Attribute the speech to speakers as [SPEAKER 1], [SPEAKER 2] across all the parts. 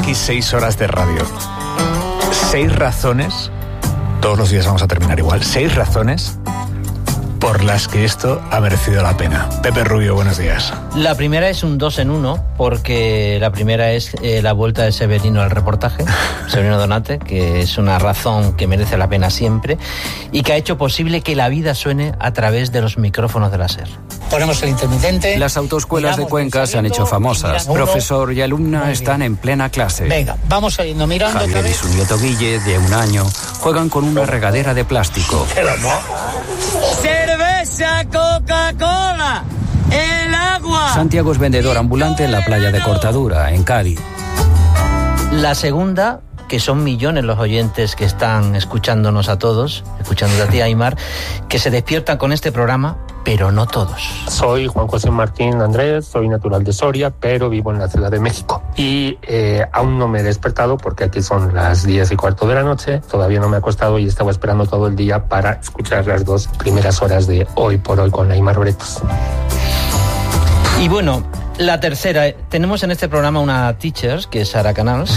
[SPEAKER 1] aquí 6 horas de radio. 6 razones, todos los días vamos a terminar igual, 6 razones por las que esto ha merecido la pena. Pepe Rubio, buenos días.
[SPEAKER 2] La primera es un 2 en 1, porque la primera es la vuelta de Severino al reportaje, Severino Donate, que es una razón que merece la pena siempre y que ha hecho posible que la vida suene a través de los micrófonos de la SER.
[SPEAKER 3] Ponemos el intermitente.
[SPEAKER 4] Las autoescuelas de Cuenca se han hecho famosas. Profesor y alumna están en plena clase.
[SPEAKER 3] Venga, vamos saliendo mirando.
[SPEAKER 4] Javier y su nieto Guille, de 1 año, juegan con una regadera de plástico.
[SPEAKER 5] ¡Cerveza, Coca-Cola! ¡El agua!
[SPEAKER 4] Santiago es vendedor ambulante en la playa de Cortadura, en Cádiz.
[SPEAKER 2] La segunda, que son millones los oyentes que están escuchándonos a todos, escuchándote a ti, Aimar, que se despiertan con este programa, pero no todos.
[SPEAKER 6] Soy Juan José Martín Andrés, soy natural de Soria, pero vivo en la Ciudad de México. Y aún no me he despertado porque aquí son las 10:15 de la noche, todavía no me he acostado y estaba esperando todo el día para escuchar las 2 primeras horas de Hoy por Hoy con Aimar Bretos.
[SPEAKER 2] Y bueno, la tercera, tenemos en este programa una teacher, que es Sara Canals,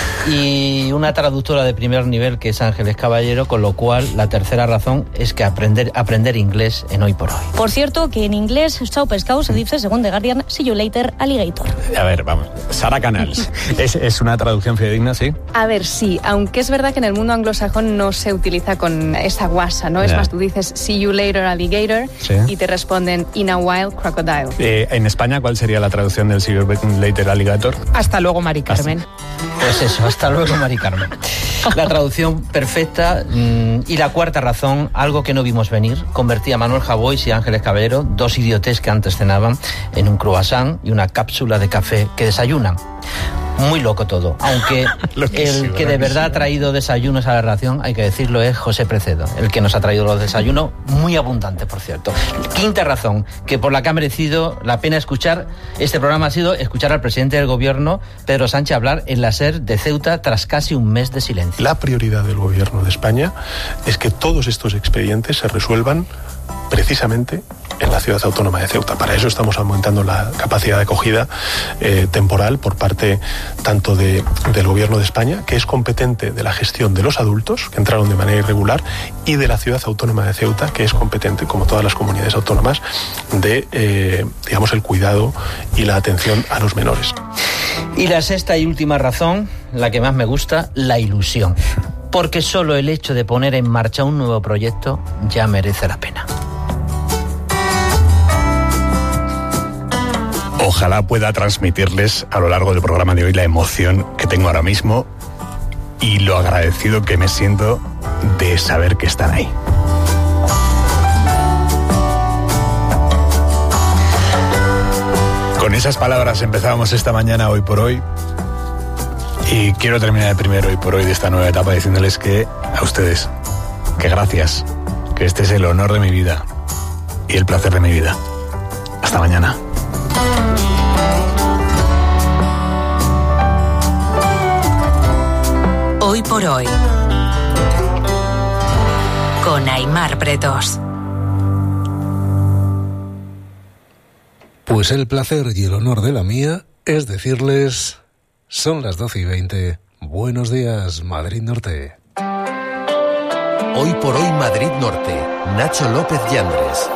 [SPEAKER 2] y una traductora de primer nivel, que es Ángeles Caballero, con lo cual la tercera razón es que aprender inglés en Hoy por Hoy.
[SPEAKER 7] Por cierto, que en inglés, chao pescado se dice, según The Guardian, see you later, alligator.
[SPEAKER 1] A ver, vamos, Sara Canals, ¿es una traducción fidedigna, sí?
[SPEAKER 8] A ver, sí, aunque es verdad que en el mundo anglosajón no se utiliza con esa guasa, ¿no? Es más, tú dices see you later, alligator, ¿sí? Y te responden in a while, crocodile.
[SPEAKER 1] En España, ¿cuál sería la traducción del see you later, alligator?
[SPEAKER 8] Hasta luego, Mari Carmen.
[SPEAKER 2] Pues eso, hasta luego, Mari Carmen. La traducción perfecta. Y la cuarta razón, algo que no vimos venir, convertía a Manuel Javois y Ángeles Caballero, 2 idiotes que antes cenaban, en un croissant y una cápsula de café que desayunan. Muy loco todo, aunque el que de verdad ha traído desayunos a la ración, hay que decirlo, es José Precedo, el que nos ha traído los desayunos, muy abundantes, por cierto. Quinta razón, que por la que ha merecido la pena escuchar este programa, ha sido escuchar al presidente del gobierno, Pedro Sánchez, hablar en la SER de Ceuta tras casi un mes de silencio.
[SPEAKER 9] La prioridad del gobierno de España es que todos estos expedientes se resuelvan precisamente en la ciudad autónoma de Ceuta. Para eso estamos aumentando la capacidad de acogida temporal por parte tanto del Gobierno de España, que es competente de la gestión de los adultos que entraron de manera irregular, y de la ciudad autónoma de Ceuta, que es competente, como todas las comunidades autónomas, de el cuidado y la atención a los menores.
[SPEAKER 2] Y la sexta y última razón, la que más me gusta, la ilusión. Porque solo el hecho de poner en marcha un nuevo proyecto ya merece la pena.
[SPEAKER 1] Ojalá pueda transmitirles a lo largo del programa de hoy la emoción que tengo ahora mismo y lo agradecido que me siento de saber que están ahí. Con esas palabras empezábamos esta mañana Hoy por Hoy, y quiero terminar el primer Hoy por Hoy de esta nueva etapa diciéndoles que a ustedes, que gracias, que este es el honor de mi vida y el placer de mi vida. Hasta mañana.
[SPEAKER 10] Hoy por Hoy con Aimar Bretos.
[SPEAKER 11] Pues el placer y el honor de la mía es decirles, son las 12:20. Buenos días, Madrid Norte.
[SPEAKER 12] Hoy por Hoy Madrid Norte. Nacho López Yandres.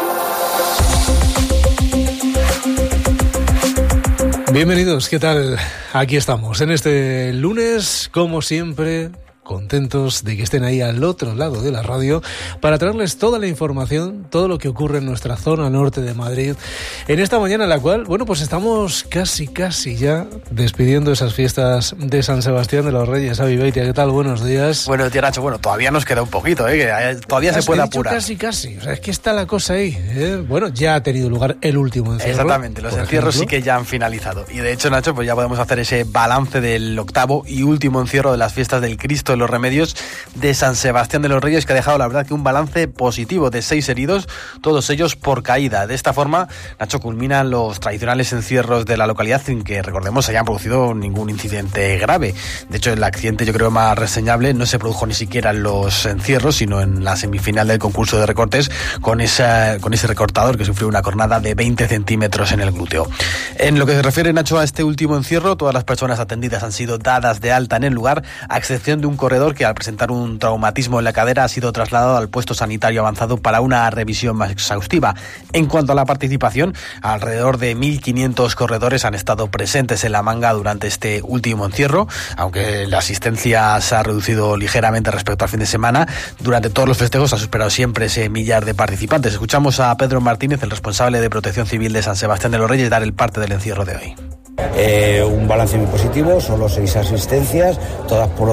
[SPEAKER 11] Bienvenidos, ¿qué tal? Aquí estamos, en este lunes, como siempre, contentos de que estén ahí al otro lado de la radio para traerles toda la información, todo lo que ocurre en nuestra zona norte de Madrid, en esta mañana en la cual, bueno, pues estamos casi ya despidiendo esas fiestas de San Sebastián de los Reyes. Avi Beitia, ¿qué tal? Buenos días.
[SPEAKER 13] Buenos días, Nacho. Bueno, todavía nos queda un poquito, que todavía se puede apurar.
[SPEAKER 11] Casi. O sea, es que está la cosa ahí, Bueno, ya ha tenido lugar el último encierro.
[SPEAKER 13] Exactamente, los encierros sí que ya han finalizado. Y de hecho, Nacho, pues ya podemos hacer ese balance del octavo y último encierro de las fiestas del Cristo de los Remedios de San Sebastián de los Reyes, que ha dejado la verdad que un balance positivo de 6 heridos, todos ellos por caída. De esta forma, Nacho, culminan los tradicionales encierros de la localidad sin que, recordemos, se hayan producido ningún incidente grave. De hecho, el accidente, yo creo, más reseñable no se produjo ni siquiera en los encierros, sino en la semifinal del concurso de recortes, con ese recortador que sufrió una cornada de 20 centímetros en el glúteo. En lo que se refiere, Nacho, a este último encierro, todas las personas atendidas han sido dadas de alta en el lugar, a excepción de un corredor que, al presentar un traumatismo en la cadera, ha sido trasladado al puesto sanitario avanzado para una revisión más exhaustiva. En cuanto a la participación, alrededor de 1.500 corredores han estado presentes en La Manga durante este último encierro, aunque la asistencia se ha reducido ligeramente respecto al fin de semana. Durante todos los festejos ha superado siempre ese millar de participantes. Escuchamos a Pedro Martínez, el responsable de Protección Civil de San Sebastián de los Reyes, dar el parte del encierro de hoy.
[SPEAKER 14] Un balance muy positivo, solo 6 asistencias, todas por